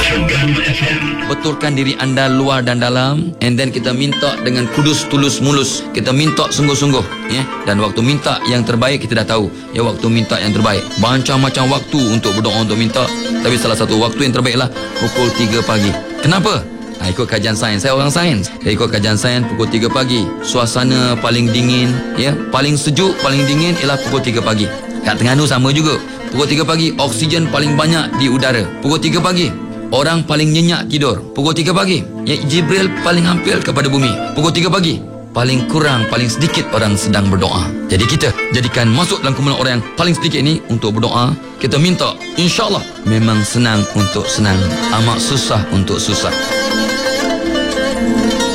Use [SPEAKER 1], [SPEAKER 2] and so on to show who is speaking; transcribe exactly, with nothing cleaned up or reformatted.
[SPEAKER 1] Betulkan diri anda luar dan dalam, and then kita minta dengan kudus, tulus, mulus. Kita minta sungguh-sungguh, ya. Dan waktu minta yang terbaik kita dah tahu, ya, waktu minta yang terbaik. Macam-macam waktu untuk berdoa untuk minta, tapi salah satu waktu yang terbaiklah pukul tiga pagi. Kenapa? Ha, ikut kajian sains, saya orang sains. Saya ikut kajian sains pukul tiga pagi. Suasana paling dingin, ya, paling sejuk, paling dingin ialah pukul tiga pagi. Kat Terengganu sama juga. Pukul tiga pagi oksigen paling banyak di udara. Pukul tiga pagi orang paling nyenyak tidur. Pukul tiga pagi, ya, Jibril paling hampir kepada bumi. Pukul tiga pagi paling kurang, paling sedikit orang sedang berdoa. Jadi kita jadikan masuk dalam kumpulan orang yang paling sedikit ini untuk berdoa. Kita minta, insya-Allah memang senang untuk senang, amat susah untuk susah.